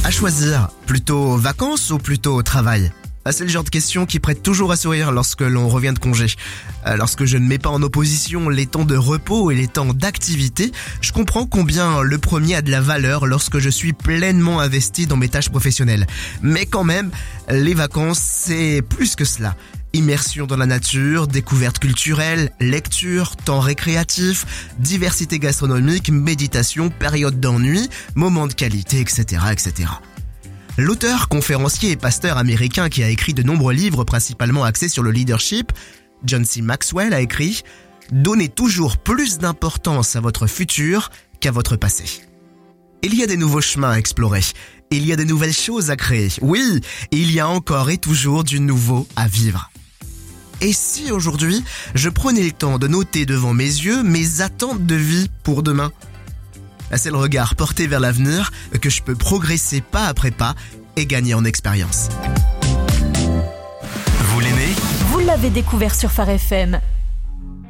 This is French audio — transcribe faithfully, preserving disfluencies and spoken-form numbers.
À choisir, plutôt vacances ou plutôt travail ? Ah, c'est le genre de question qui prête toujours à sourire lorsque l'on revient de congé. Euh, lorsque je ne mets pas en opposition les temps de repos et les temps d'activité, je comprends combien le premier a de la valeur lorsque je suis pleinement investi dans mes tâches professionnelles. Mais quand même, les vacances, c'est plus que cela. Immersion dans la nature, découverte culturelle, lecture, temps récréatif, diversité gastronomique, méditation, période d'ennui, moments de qualité, et cetera, et cetera. L'auteur, conférencier et pasteur américain qui a écrit de nombreux livres principalement axés sur le leadership, John C. Maxwell a écrit « Donnez toujours plus d'importance à votre futur qu'à votre passé ». Il y a des nouveaux chemins à explorer, il y a des nouvelles choses à créer, oui, il y a encore et toujours du nouveau à vivre. Et si aujourd'hui, je prenais le temps de noter devant mes yeux mes attentes de vie pour demain ? C'est le regard porté vers l'avenir que je peux progresser pas après pas et gagner en expérience. Vous l'aimez ? Vous l'avez découvert sur Phare F M.